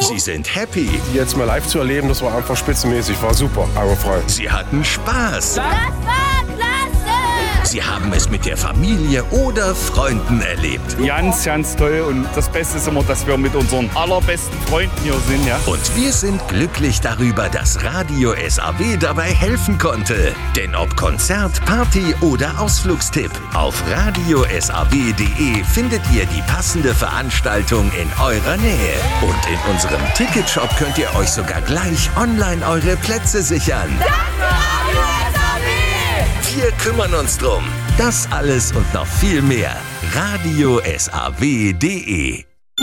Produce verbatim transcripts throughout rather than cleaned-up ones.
Sie sind happy. Die jetzt mal live zu erleben, das war einfach spitzenmäßig, war super, augenfrei. Sie hatten Spaß. Das war klasse! Sie haben es mit der Familie oder Freunden erlebt. Ganz, ganz toll. Und das Beste ist immer, dass wir mit unseren allerbesten Freunden hier sind. Ja? Und wir sind glücklich darüber, dass Radio S A W dabei helfen konnte. Denn ob Konzert, Party oder Ausflugstipp, auf radio s a w punkt d e findet ihr die passende Veranstaltung in eurer Nähe. Und in unserem Ticketshop könnt ihr euch sogar gleich online eure Plätze sichern. Danke, Radio S A W! Wir kümmern uns drum. Das alles und noch viel mehr. radio s a w punkt d e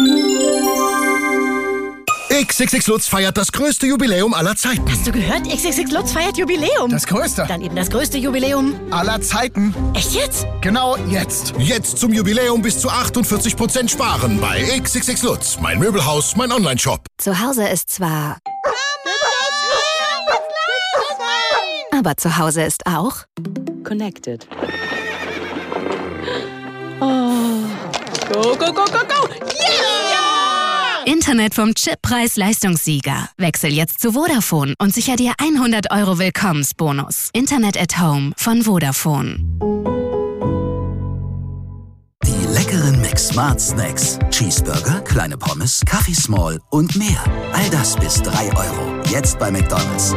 X X X Lutz feiert das größte Jubiläum aller Zeiten. Hast du gehört? X X X Lutz feiert Jubiläum. Das größte. Dann eben das größte Jubiläum aller Zeiten. Echt jetzt? Genau jetzt. Jetzt zum Jubiläum bis zu achtundvierzig Prozent sparen bei X X X Lutz. Mein Möbelhaus, mein Onlineshop. Zu Hause ist zwar... Aber zu Hause ist auch... Connected. Oh. Go, go, go, go, go! Yeah! Internet vom Chippreis-Leistungssieger. Wechsel jetzt zu Vodafone und sicher dir hundert Euro Willkommensbonus. Internet at Home von Vodafone. Die leckeren McSmart Snacks. Cheeseburger, kleine Pommes, Kaffee Small und mehr. All das bis drei Euro. Jetzt bei McDonald's.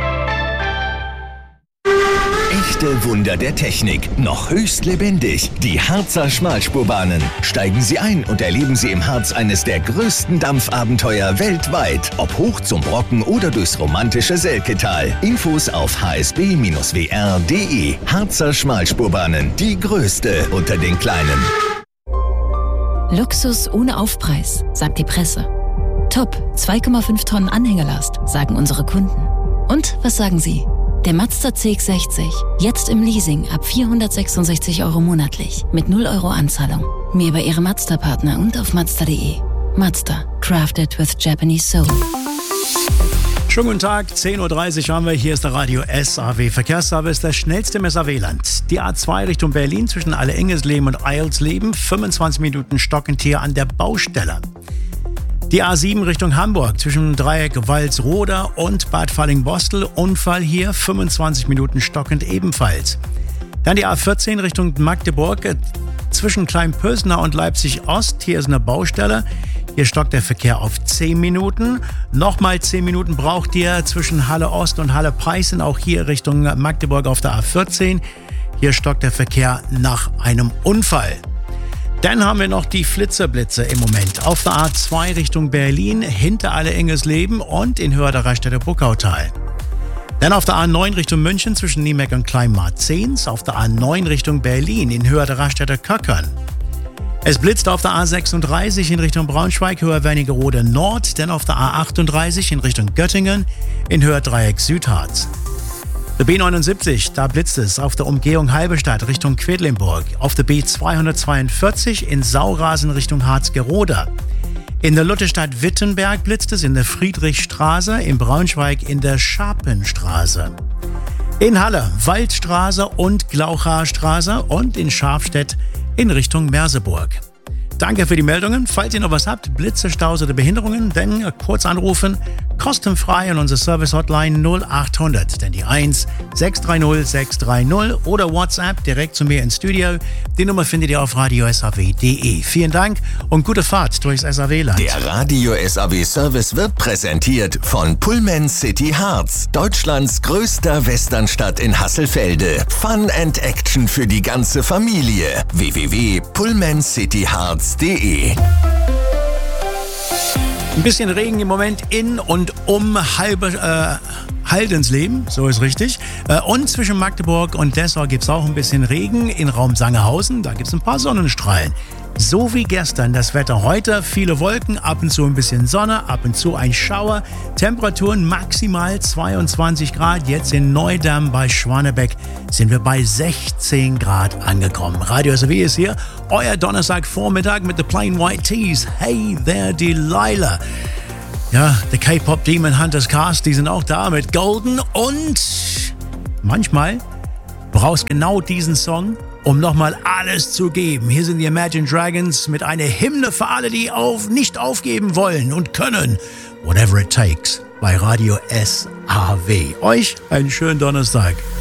Echte Wunder der Technik, noch höchst lebendig. Die Harzer Schmalspurbahnen. Steigen Sie ein und erleben Sie im Harz eines der größten Dampfabenteuer weltweit. Ob hoch zum Brocken oder durchs romantische Selketal. Infos auf h s b Bindestrich w r punkt d e. Harzer Schmalspurbahnen, die größte unter den kleinen. Luxus ohne Aufpreis, sagt die Presse. Top, zwei Komma fünf Tonnen Anhängerlast, sagen unsere Kunden. Und was sagen Sie? Der Mazda C X sechzig, jetzt im Leasing ab vierhundertsechsundsechzig Euro monatlich, mit null Euro Anzahlung. Mehr bei Ihrem Mazda-Partner und auf mazda punkt d e. Mazda, crafted with Japanese soul. Schönen guten Tag, zehn Uhr dreißig haben wir, hier ist der Radio S A W Verkehrsservice, der schnellste im S A W-Land. Die A zwei Richtung Berlin zwischen Alle-Engelsleben und Eilsleben, fünfundzwanzig Minuten stockend hier an der Baustelle. Die A sieben Richtung Hamburg zwischen Dreieck Walsroda und Bad Falling-Bostel. Unfall hier, fünfundzwanzig Minuten stockend ebenfalls. Dann die A vierzehn Richtung Magdeburg zwischen Kleinpösner und Leipzig-Ost. Hier ist eine Baustelle. Hier stockt der Verkehr auf zehn Minuten. Nochmal zehn Minuten braucht ihr zwischen Halle-Ost und Halle-Peißen. Auch hier Richtung Magdeburg auf der A vierzehn. Hier stockt der Verkehr nach einem Unfall. Dann haben wir noch die Flitzerblitze im Moment. Auf der A zwei Richtung Berlin, hinter Alle-Engelsleben und in Höhe der Raststätte Bruckautal. Dann auf der A neun Richtung München zwischen Niemeck und Kleinmarzens. Auf der A neun Richtung Berlin in Höhe der Raststätte Köckern. Es blitzt auf der A sechsunddreißig in Richtung Braunschweig, Höhe Wernigerode Nord. Dann auf der A achtunddreißig in Richtung Göttingen in Höhe Dreieck Südharz. Der B neunundsiebzig, da blitzt es auf der Umgehung Halberstadt Richtung Quedlinburg. Auf der B zweihundertzweiundvierzig in Saurasen Richtung Harzgerode. In der Lutherstadt Wittenberg blitzt es in der Friedrichstraße, in Braunschweig in der Scharpenstraße. In Halle Waldstraße und Glaucharstraße und in Scharfstedt in Richtung Merseburg. Danke für die Meldungen. Falls ihr noch was habt, Blitze, Staus oder Behinderungen, dann kurz anrufen. Kostenfrei an unsere Service-Hotline null achthundert. Denn die eins sechs drei null sechs drei null oder WhatsApp direkt zu mir ins Studio. Die Nummer findet ihr auf radio s a w punkt d e. Vielen Dank und gute Fahrt durchs S A W-Land. Der Radio S A W-Service wird präsentiert von Pullman City Harz. Deutschlands größter Westernstadt in Hasselfelde. Fun and Action für die ganze Familie. w w w punkt pullman city harz punkt d e. Ein bisschen Regen im Moment in und um halbe, äh, Haldensleben, so ist richtig. Äh, und zwischen Magdeburg und Dessau gibt es auch ein bisschen Regen. In Raum Sangerhausen, da gibt es ein paar Sonnenstrahlen. So wie gestern das Wetter heute, viele Wolken, ab und zu ein bisschen Sonne, ab und zu ein Schauer. Temperaturen maximal zweiundzwanzig Grad. Jetzt in Neudamm bei Schwanebeck sind wir bei sechzehn Grad angekommen. Radio S A W ist hier, euer Donnerstagvormittag mit The Plain White Tees. Hey there, Delilah. Ja, The K-Pop Demon Hunters Cast, die sind auch da mit Golden. Und manchmal brauchst genau diesen Song, um nochmal alles zu geben. Hier sind die Imagine Dragons mit einer Hymne für alle, die auf, nicht aufgeben wollen und können. Whatever It Takes bei Radio S A W. Euch einen schönen Donnerstag.